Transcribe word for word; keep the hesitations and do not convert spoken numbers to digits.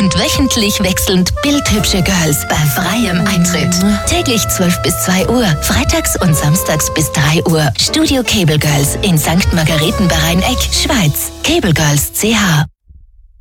und wöchentlich wechselnd bildhübsche Girls bei freiem Eintritt. Täglich zwölf bis zwei Uhr, freitags und samstags bis drei Uhr. Studio Cable Girls in Sankt Margaretenberg-Eck, Schweiz. Cable Girls punkt c h